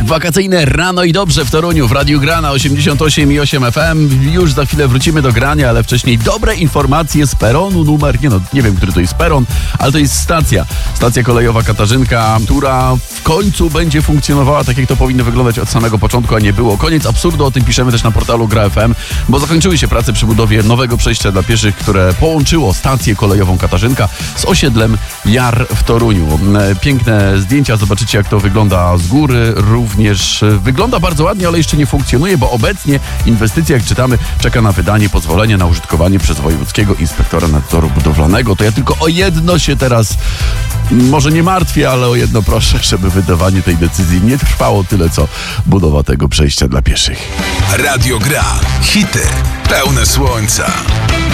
Wakacyjne rano i dobrze w Toruniu w Radiu Gra na 88,8 FM. Już za chwilę wrócimy do grania, ale wcześniej dobre informacje z peronu numer, nie wiem, który to jest peron, ale to jest stacja kolejowa Katarzynka, która w końcu będzie funkcjonowała tak, jak to powinno wyglądać od samego początku, a nie było. Koniec absurdu, o tym piszemy też na portalu Gra FM, bo zakończyły się prace przy budowie nowego przejścia dla pieszych, które połączyło stację kolejową Katarzynka z osiedlem Jar w Toruniu. Piękne zdjęcia, zobaczycie, jak to wygląda z góry. Również wygląda bardzo ładnie, ale jeszcze nie funkcjonuje, bo obecnie inwestycja, jak czytamy, czeka na wydanie pozwolenia na użytkowanie przez wojewódzkiego inspektora nadzoru budowlanego. To ja tylko o jedno się teraz może nie martwię, ale o jedno proszę, żeby wydawanie tej decyzji nie trwało tyle, co budowa tego przejścia dla pieszych. Radio Gra. Hity pełne słońca.